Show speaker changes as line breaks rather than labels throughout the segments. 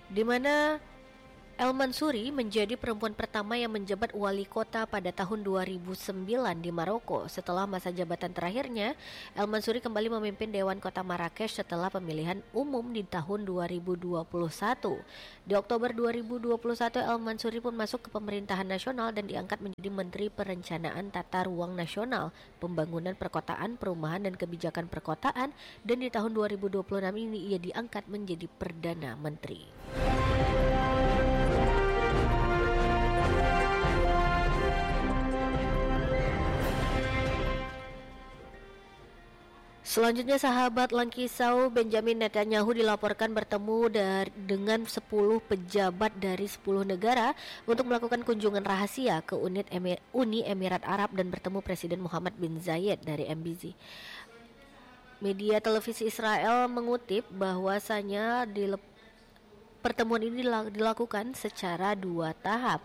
di mana El Mansuri menjadi perempuan pertama yang menjabat wali kota pada tahun 2009 di Maroko. Setelah masa jabatan terakhirnya, El Mansuri kembali memimpin Dewan Kota Marrakesh setelah pemilihan umum di tahun 2021. Di Oktober 2021, El Mansuri pun masuk ke pemerintahan nasional dan diangkat menjadi Menteri Perencanaan Tata Ruang Nasional, Pembangunan Perkotaan, Perumahan dan Kebijakan Perkotaan, dan di tahun 2026 ini ia diangkat menjadi Perdana Menteri. Selanjutnya, sahabat Langkisau, Benjamin Netanyahu dilaporkan bertemu dengan 10 pejabat dari 10 negara untuk melakukan kunjungan rahasia ke Uni Emirat Arab dan bertemu Presiden Muhammad bin Zayed dari MBZ. Media televisi Israel mengutip bahwasanya pertemuan ini dilakukan secara 2 tahap.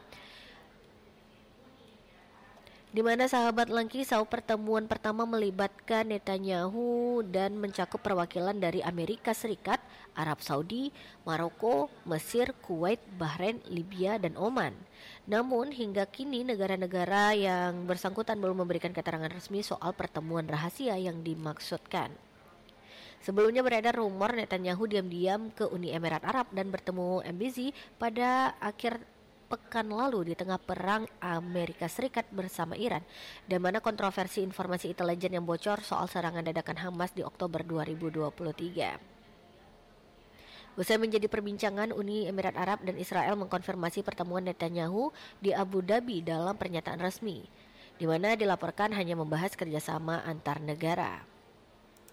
Di mana sahabat Langkisau, pertemuan pertama melibatkan Netanyahu dan mencakup perwakilan dari Amerika Serikat, Arab Saudi, Maroko, Mesir, Kuwait, Bahrain, Libya, dan Oman. Namun hingga kini negara-negara yang bersangkutan belum memberikan keterangan resmi soal pertemuan rahasia yang dimaksudkan. Sebelumnya beredar rumor Netanyahu diam-diam ke Uni Emirat Arab dan bertemu MBZ pada akhir pekan lalu di tengah perang Amerika Serikat bersama Iran, di mana kontroversi informasi intelijen yang bocor soal serangan dadakan Hamas di Oktober 2023. Usai menjadi perbincangan, Uni Emirat Arab dan Israel mengkonfirmasi pertemuan Netanyahu di Abu Dhabi dalam pernyataan resmi, di mana dilaporkan hanya membahas kerjasama antar negara.